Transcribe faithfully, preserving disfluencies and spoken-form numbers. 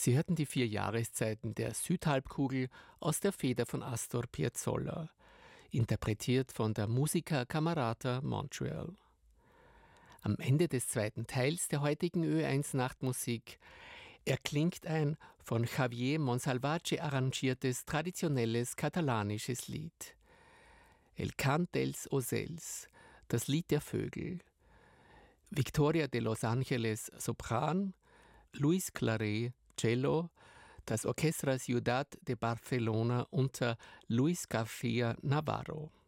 Sie hörten die vier Jahreszeiten der Südhalbkugel aus der Feder von Astor Piazzolla, interpretiert von der Musica Camerata Montreal. Am Ende des zweiten Teils der heutigen Ö eins Nachtmusik erklingt ein von Javier Monsalvatge arrangiertes traditionelles katalanisches Lied. El Cant dels Ocells, das Lied der Vögel. Victoria de Los Angeles Sopran, Luis Claret Cello, das Orchestra Ciudad de Barcelona unter Luis García Navarro.